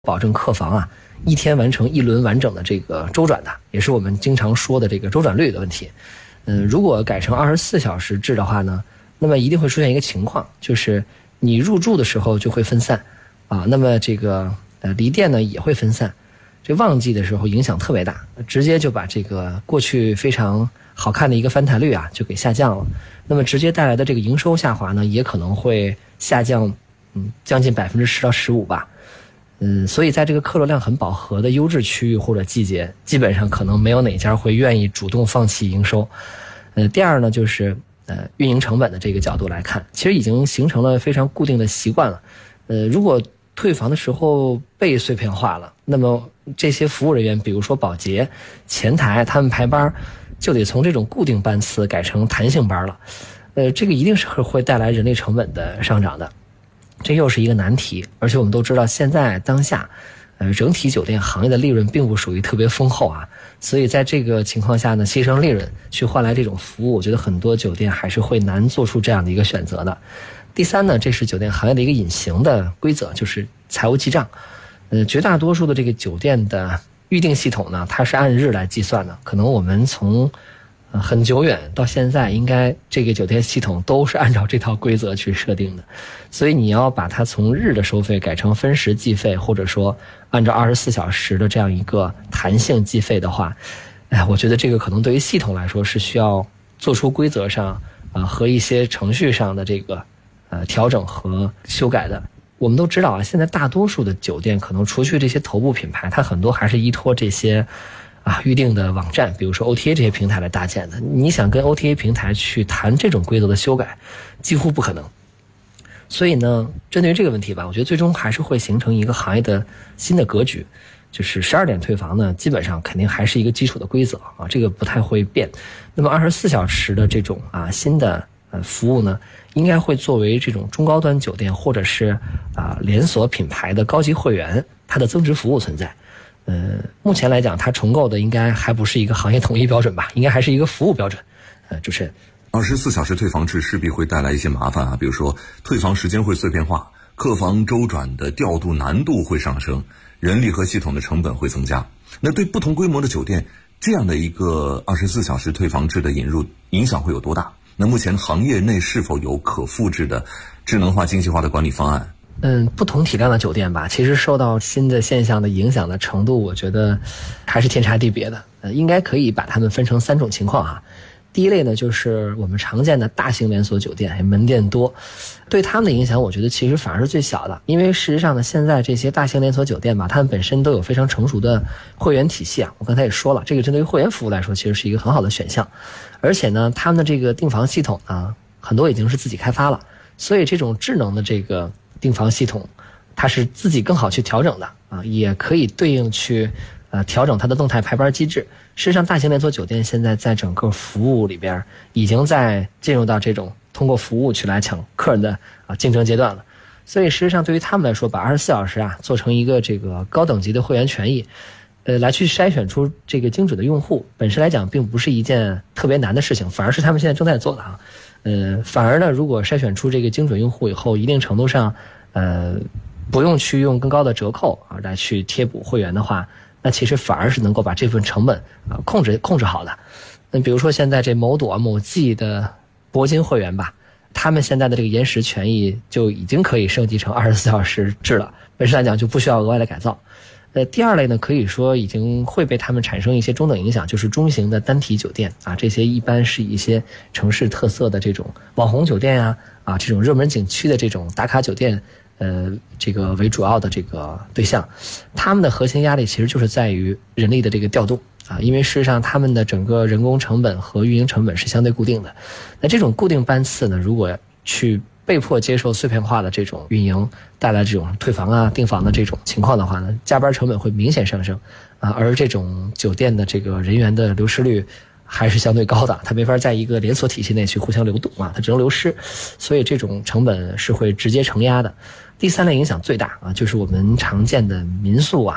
保证客房啊一天完成一轮完整的这个周转的，也是我们经常说的这个周转率的问题。如果改成24小时制的话呢，那么一定会出现一个情况，就是你入住的时候就会分散啊，那么这个离店呢也会分散，这旺季的时候影响特别大，直接就把这个过去非常好看的一个翻台率啊就给下降了，那么直接带来的这个营收下滑呢也可能会下降将近10%到15%吧。所以在这个客流量很饱和的优质区域或者季节，基本上可能没有哪家会愿意主动放弃营收。第二呢，就是运营成本的这个角度来看，其实已经形成了非常固定的习惯了。如果退房的时候被碎片化了，那么这些服务人员，比如说保洁、前台，他们排班就得从这种固定班次改成弹性班了。这个一定是会带来人力成本的上涨的。这又是一个难题，而且我们都知道现在当下整体酒店行业的利润并不属于特别丰厚啊，所以在这个情况下呢，牺牲利润去换来这种服务，我觉得很多酒店还是会难做出这样的一个选择的。第三呢，这是酒店行业的一个隐形的规则，就是财务记账。绝大多数的这个酒店的预订系统呢，它是按日来计算的，可能我们从很久远到现在，应该这个酒店系统都是按照这套规则去设定的，所以你要把它从日的收费改成分时计费，或者说按照24小时的这样一个弹性计费的话，我觉得这个可能对于系统来说是需要做出规则上和一些程序上的这个调整和修改的。我们都知道啊，现在大多数的酒店可能除去这些头部品牌，它很多还是依托这些预定的网站，比如说 OTA 这些平台来搭建的。你想跟 OTA 平台去谈这种规则的修改，几乎不可能。所以呢，针对于这个问题吧，我觉得最终还是会形成一个行业的新的格局，就是12点退房呢，基本上肯定还是一个基础的规则啊，这个不太会变。那么24小时的这种新的服务呢，应该会作为这种中高端酒店或者是连锁品牌的高级会员，它的增值服务存在。目前来讲，它重构的应该还不是一个行业统一标准吧，应该还是一个服务标准。主持人 ，24小时退房制势必会带来一些麻烦比如说退房时间会碎片化，客房周转的调度难度会上升，人力和系统的成本会增加。那对不同规模的酒店，这样的一个24小时退房制的引入影响会有多大？那目前行业内是否有可复制的智能化、精细化的管理方案？ 不同体量的酒店吧，其实受到新的现象的影响的程度，我觉得还是天差地别的。应该可以把它们分成3种情况第一类呢，就是我们常见的大型连锁酒店，门店多，对他们的影响，我觉得其实反而是最小的。因为事实上呢，现在这些大型连锁酒店吧，他们本身都有非常成熟的会员体系我刚才也说了，这个针对于会员服务来说，其实是一个很好的选项。而且呢，他们的这个订房系统很多已经是自己开发了，所以这种智能的这个订房系统，它是自己更好去调整的也可以对应去调整它的动态排班机制。事实上，大型连锁酒店现在在整个服务里边已经在进入到这种通过服务去来抢客人的竞争阶段了。所以事实上对于他们来说，把24小时做成一个这个高等级的会员权益，来去筛选出这个精准的用户，本身来讲并不是一件特别难的事情，反而是他们现在正在做的反而呢，如果筛选出这个精准用户以后，一定程度上不用去用更高的折扣来去贴补会员的话，那其实反而是能够把这份成本控制好的。那比如说现在这某朵某季的铂金会员吧，他们现在的这个延时权益就已经可以升级成24小时制了，本身来讲就不需要额外的改造。第二类呢，可以说已经会被他们产生一些中等影响，就是中型的单体酒店这些一般是一些城市特色的这种网红酒店这种热门景区的这种打卡酒店这个为主要的这个对象，他们的核心压力其实就是在于人力的这个调动因为事实上他们的整个人工成本和运营成本是相对固定的。那这种固定班次呢，如果去被迫接受碎片化的这种运营带来这种退房订房的这种情况的话呢，加班成本会明显上升而这种酒店的这个人员的流失率还是相对高的，它没法在一个连锁体系内去互相流动它只能流失，所以这种成本是会直接承压的。第三类影响最大就是我们常见的民宿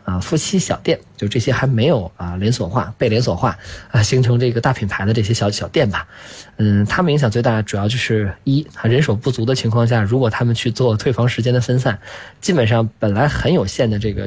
夫妻小店，就这些还没有连锁化、被连锁化形成这个大品牌的这些小店吧。他们影响最大主要就是人手不足的情况下，如果他们去做退房时间的分散，基本上本来很有限的这个